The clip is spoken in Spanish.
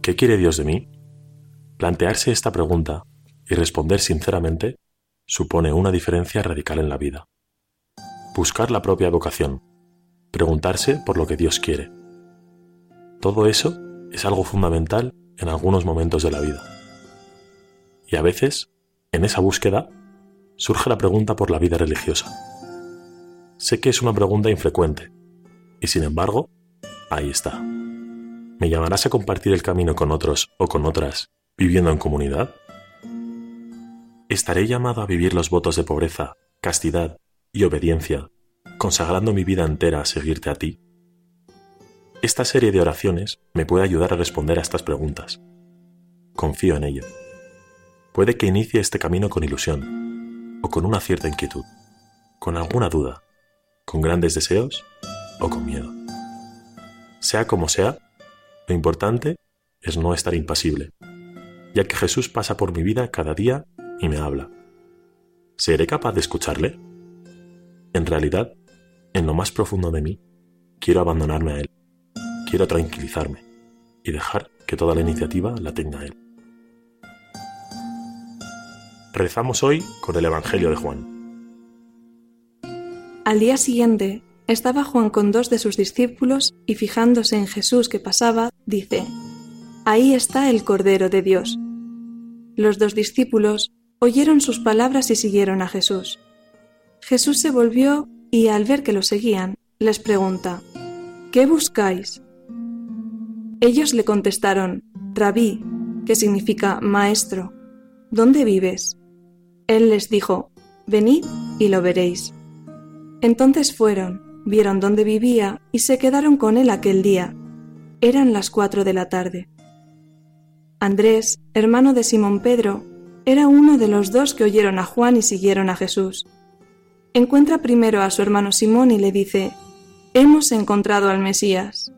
¿qué quiere Dios de mí? Plantearse esta pregunta y responder sinceramente supone una diferencia radical en la vida. Buscar la propia vocación, preguntarse por lo que Dios quiere. Todo eso es algo fundamental en algunos momentos de la vida. Y a veces, en esa búsqueda, surge la pregunta por la vida religiosa. Sé que es una pregunta infrecuente, y sin embargo, ahí está. ¿Me llamarás a compartir el camino con otros o con otras, viviendo en comunidad? ¿Estaré llamado a vivir los votos de pobreza, castidad y obediencia, consagrando mi vida entera a seguirte a ti? Esta serie de oraciones me puede ayudar a responder a estas preguntas. Confío en ello. Puede que inicie este camino con ilusión, o con una cierta inquietud, con alguna duda, con grandes deseos o con miedo. Sea como sea, lo importante es no estar impasible, ya que Jesús pasa por mi vida cada día y me habla. ¿Seré capaz de escucharle? En realidad, en lo más profundo de mí, quiero abandonarme a Él. Quiero tranquilizarme y dejar que toda la iniciativa la tenga Él. Rezamos hoy con el Evangelio de Juan. Al día siguiente, estaba Juan con 2 de sus discípulos y fijándose en Jesús que pasaba, dice: «Ahí está el Cordero de Dios». Los 2 discípulos oyeron sus palabras y siguieron a Jesús. Jesús se volvió y, al ver que lo seguían, les pregunta: «¿Qué buscáis?». Ellos le contestaron: «Rabí», que significa maestro, «¿dónde vives?». Él les dijo: «Venid y lo veréis». Entonces fueron, vieron dónde vivía y se quedaron con él aquel día. Eran las 4 de la tarde. Andrés, hermano de Simón Pedro, era uno de los 2 que oyeron a Juan y siguieron a Jesús. Encuentra primero a su hermano Simón y le dice: «Hemos encontrado al Mesías»,